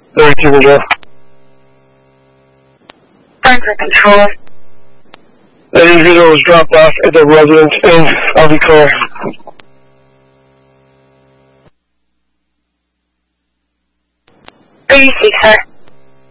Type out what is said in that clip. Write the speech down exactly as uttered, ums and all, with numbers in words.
thirty-two control. Bunker control. That individual was dropped off at the residence in Albuquerque. Where do you seek, sir?